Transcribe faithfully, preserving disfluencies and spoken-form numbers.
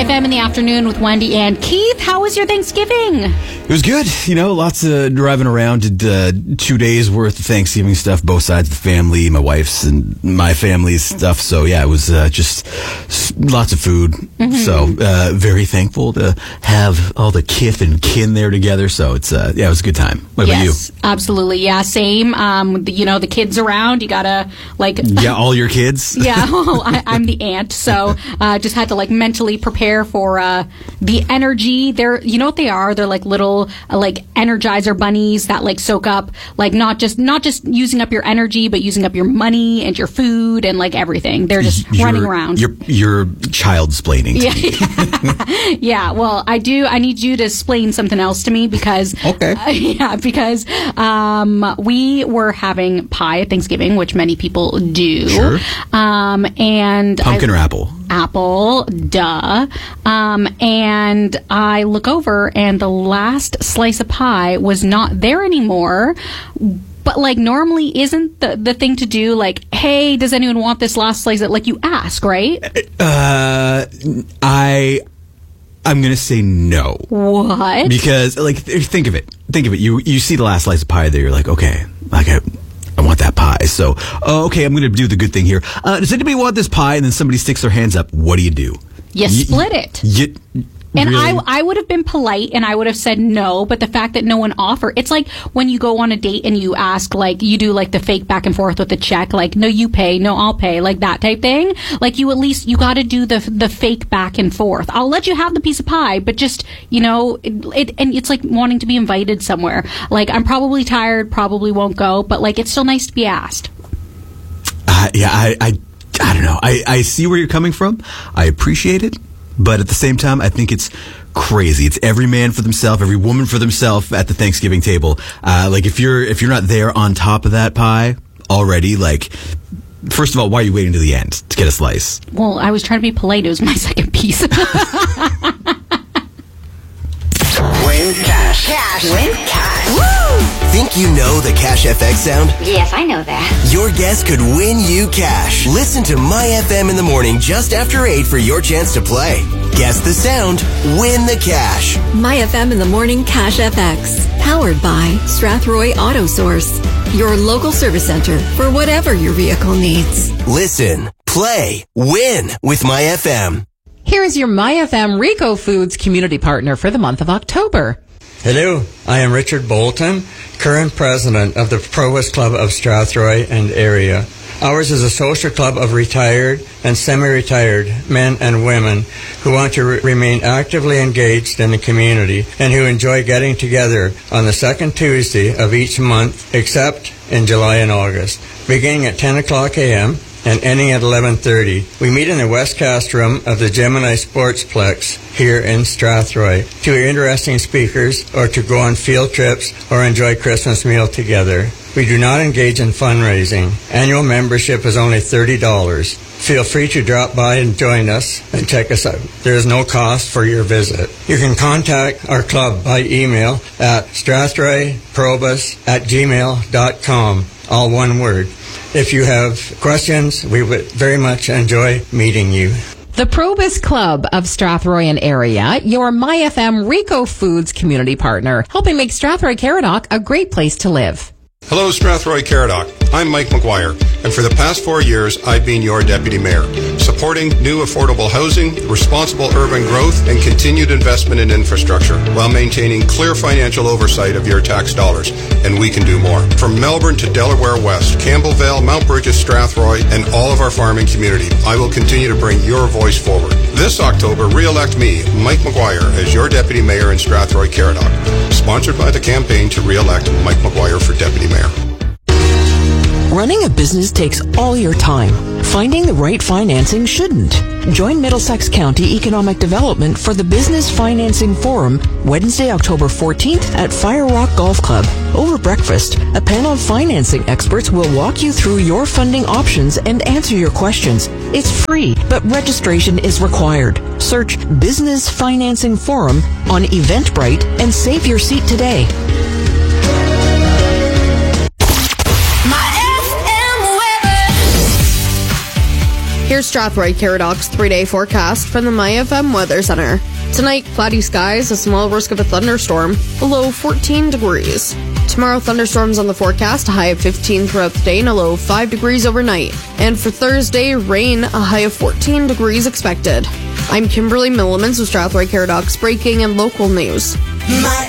F M in the afternoon with Wendy and Keith. How was your Thanksgiving? It was good. You know, lots of driving around. Did uh, two days worth of Thanksgiving stuff, both sides of the family, my wife's and my family's stuff. So, yeah, it was uh, just lots of food. Mm-hmm. So, uh, very thankful to have all the kith and kin there together. So, it's uh, yeah, it was a good time. What about yes, you? Absolutely. Yeah, same. Um, the, you know, the kids around, you gotta, like... Yeah, all your kids? Yeah, well, I, I'm the aunt, so uh, just had to, like, mentally prepare for uh, the energy. They're, you know what they are? They're, like, little... Uh, like Energizer bunnies that like soak up like not just not just using up your energy but using up your money and your food and like everything. They're just you're, running around. You're you're child-splaining to yeah, me. Yeah, well, I do. I need you to explain something else to me because okay. Uh, yeah, because um, we were having pie at Thanksgiving, which many people do. Sure. Um, and pumpkin I, or apple? Apple, duh. Um, and I look over and the last slice of pie was not there anymore. But like normally isn't the, the thing to do like, hey, does anyone want this last slice? Like you ask, right? Uh, I... I'm going to say no. What? Because, like, think of it. Think of it. You you see the last slice of pie there, you're like, okay, like, I, I want that pie. So, oh, okay, I'm going to do the good thing here. Uh, does anybody want this pie? And then somebody sticks their hands up. What do you do? You split it. You, And really? I, I would have been polite and I would have said no, but the fact that no one offered, it's like when you go on a date and you ask, like, you do like the fake back and forth with the check, like, no, you pay, no, I'll pay, like that type thing. Like, you at least, you got to do the the fake back and forth. I'll let you have the piece of pie, but just, you know, it, it and it's like wanting to be invited somewhere. Like, I'm probably tired, probably won't go, but like, it's still nice to be asked. Uh, yeah, I, I, I don't know. I, I see where you're coming from. I appreciate it. But at the same time, I think it's crazy. It's every man for themselves, every woman for themselves at the Thanksgiving table. Uh, like if you're if you're not there on top of that pie already, like first of all, why are you waiting to the end to get a slice? Well, I was trying to be polite. It was my second piece. Win cash. Cash. Win cash. Woo! Think you know the Cash F X sound? Yes, I know that. Your guest could win you cash. Listen to My F M in the morning just after eight for your chance to play. Guess the sound, win the cash. My F M in the morning Cash F X. Powered by Strathroy Auto Source. Your local service center for whatever your vehicle needs. Listen, play, win with My F M. Here is your My F M Rico Foods community partner for the month of October. Hello, I am Richard Bolton, current president of the Provost Club of Strathroy and area. Ours is a social club of retired and semi-retired men and women who want to re- remain actively engaged in the community and who enjoy getting together on the second Tuesday of each month, except in July and August, beginning at ten o'clock a.m. and ending at eleven thirty. We meet in the Westcast room of the Gemini Sportsplex here in Strathroy to hear interesting speakers or to go on field trips or enjoy Christmas meal together. We do not engage in fundraising. Annual membership is only thirty dollars. Feel free to drop by and join us and check us out. There is no cost for your visit. You can contact our club by email at strathroyprobus at gmail dot com, all one word. If you have questions, we would very much enjoy meeting you. The Probus Club of Strathroy and area, your My F M Rico Foods community partner, helping make Strathroy Caradoc a great place to live. Hello, Strathroy Caradoc. I'm Mike McGuire, and for the past four years, I've been your deputy mayor, supporting new affordable housing, responsible urban growth, and continued investment in infrastructure, while maintaining clear financial oversight of your tax dollars. And we can do more. From Melbourne to Delaware West, Campbellvale, Mount Bridges, Strathroy, and all of our farming community, I will continue to bring your voice forward. This October, re-elect me, Mike McGuire, as your deputy mayor in Strathroy Caradoc. Sponsored by the campaign to re-elect Mike McGuire for deputy mayor. Running a business takes all your time. Finding the right financing shouldn't. Join Middlesex County Economic Development for the Business Financing Forum Wednesday, October fourteenth at Fire Rock Golf Club. Over breakfast, a panel of financing experts will walk you through your funding options and answer your questions. It's free, but registration is required. Search Business Financing Forum on Eventbrite and save your seat today. Here's Strathroy Caradoc's three-day forecast from the MyFM Weather Center. Tonight, cloudy skies, a small risk of a thunderstorm, a low fourteen degrees. Tomorrow, thunderstorms on the forecast, a high of fifteen throughout the day and a low of five degrees overnight. And for Thursday, rain, a high of fourteen degrees expected. I'm Kimberly Millimans with Strathroy Caradoc's breaking and local news. My